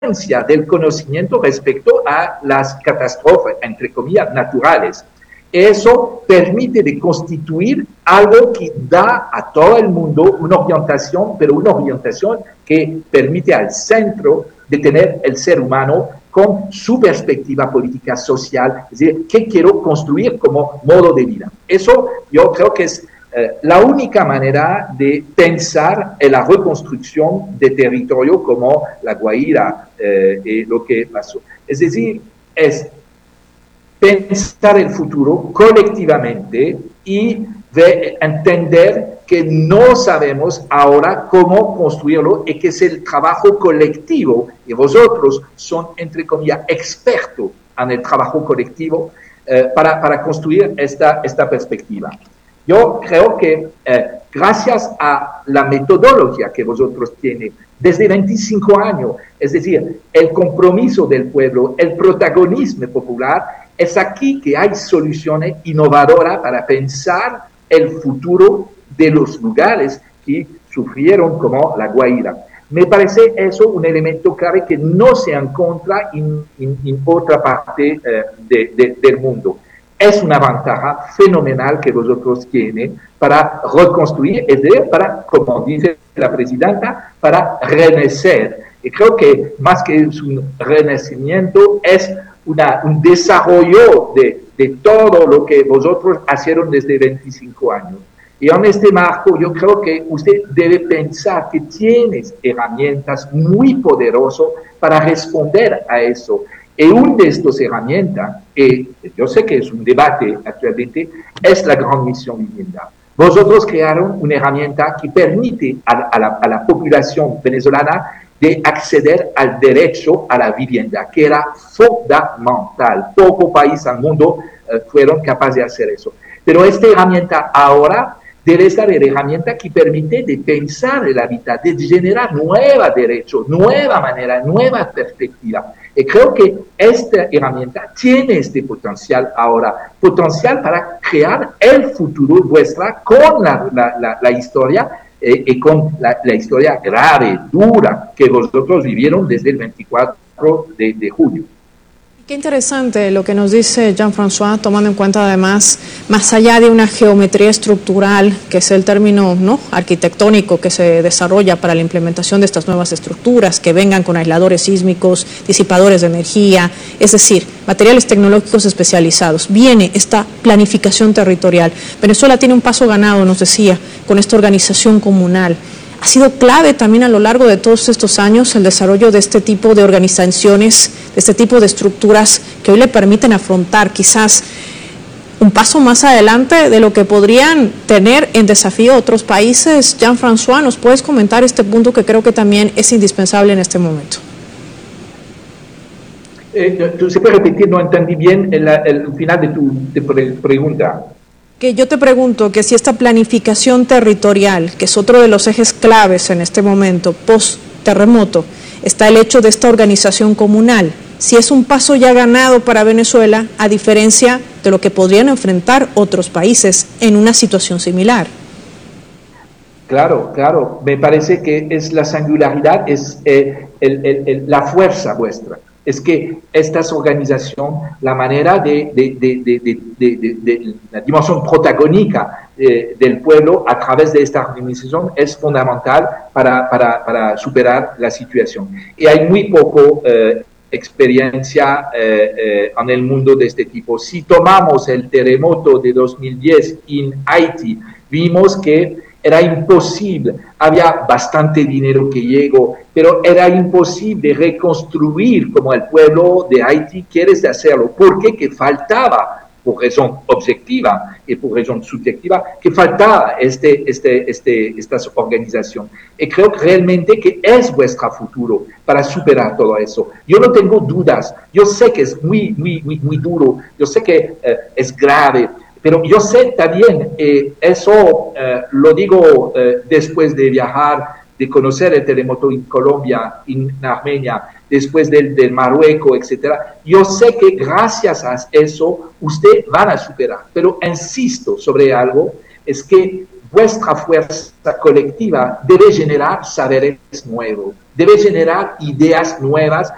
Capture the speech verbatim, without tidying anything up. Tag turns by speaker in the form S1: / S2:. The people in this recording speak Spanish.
S1: del conocimiento respecto a las catástrofes, entre comillas, naturales. Eso permite de constituir algo que da a todo el mundo una orientación, pero una orientación que permite al centro de tener el ser humano con su perspectiva política social, es decir, qué quiero construir como modo de vida. Eso yo creo que es eh, la única manera de pensar en la reconstrucción de territorio como la Guaira eh, y lo que pasó. Es decir, es pensar el futuro colectivamente y de entender que no sabemos ahora cómo construirlo y que es el trabajo colectivo, y vosotros son, entre comillas, expertos en el trabajo colectivo eh, para, para construir esta, esta perspectiva. Yo creo que eh, gracias a la metodología que vosotros tienen desde veinticinco años, es decir, el compromiso del pueblo, el protagonismo popular, es aquí que hay soluciones innovadoras para pensar el futuro de los lugares que sufrieron como la Guaira. Me parece eso un elemento clave que no se encuentra en, en, en otra parte eh, de, de, del mundo. Es una ventaja fenomenal que vosotros tienen para reconstruir, es decir, para, como dice la presidenta, para renacer. Y creo que más que es un renacimiento, es una, un desarrollo de, de todo lo que vosotros hicieron desde veinticinco años. Y en este marco yo creo que usted debe pensar que tienes herramientas muy poderosas para responder a eso. Y una de estas herramientas, y yo sé que es un debate actualmente, es la Gran Misión Vivienda. Vosotros crearon una herramienta que permite a, a, la, a la población venezolana de acceder al derecho a la vivienda, que era fundamental. Pocos países al mundo eh, fueron capaces de hacer eso. Pero esta herramienta ahora debe estar la herramienta que permite de pensar el hábitat, de generar nuevos derechos, nueva manera, nueva perspectiva. Y creo que esta herramienta tiene este potencial ahora, potencial para crear el futuro vuestra con la, la, la, la historia eh, y con la, la historia grave, dura, que vosotros vivieron desde el veinticuatro de, de julio.
S2: Qué interesante lo que nos dice Jean-François, tomando en cuenta además, más allá de una geometría estructural, que es el término ¿no? arquitectónico que se desarrolla para la implementación de estas nuevas estructuras, que vengan con aisladores sísmicos, disipadores de energía, es decir, materiales tecnológicos especializados. Viene esta planificación territorial. Venezuela tiene un paso ganado, nos decía, con esta organización comunal. Ha sido clave también a lo largo de todos estos años el desarrollo de este tipo de organizaciones, de este tipo de estructuras que hoy le permiten afrontar quizás un paso más adelante de lo que podrían tener en desafío otros países. Jean-François, ¿nos puedes comentar este punto que creo que también es indispensable en este momento?
S1: Eh, ¿Tú se puede repetir? No entendí bien el, el final de tu de pre pregunta.
S2: Que yo te pregunto que si esta planificación territorial, que es otro de los ejes claves en este momento, post-terremoto, está el hecho de esta organización comunal, si es un paso ya ganado para Venezuela, a diferencia de lo que podrían enfrentar otros países en una situación similar.
S1: Claro, claro, me parece que es la singularidad, es eh, el, el, el, la fuerza vuestra. Es que esta organización, la manera de, de, de, de, de, de, de, de la dimensión protagónica eh, del pueblo a través de esta organización es fundamental para, para, para superar la situación. Y hay muy poco eh, experiencia eh, eh, en el mundo de este tipo. Si tomamos el terremoto de dos mil diez en Haití, vimos que era imposible, había bastante dinero que llegó, pero era imposible reconstruir como el pueblo de Haití quiere hacerlo, porque que faltaba, por razón objetiva y por razón subjetiva, que faltaba este, este, este, esta organización. Y creo que realmente que es vuestro futuro para superar todo eso. Yo no tengo dudas, yo sé que es muy, muy, muy, muy duro, yo sé que eh, es grave, pero yo sé también, eh, eso eh, lo digo eh, después de viajar, de conocer el terremoto en Colombia, en Armenia, después del, del Marruecos, etcétera. Yo sé que gracias a eso ustedes van a superar, pero insisto sobre algo, es que vuestra fuerza colectiva debe generar saberes nuevos, debe generar ideas nuevas